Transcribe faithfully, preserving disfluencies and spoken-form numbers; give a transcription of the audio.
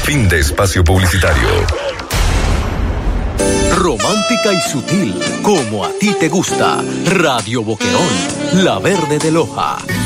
Fin de espacio publicitario. Romántica y sutil, como a ti te gusta. Radio Boquerón, la verde de Loja.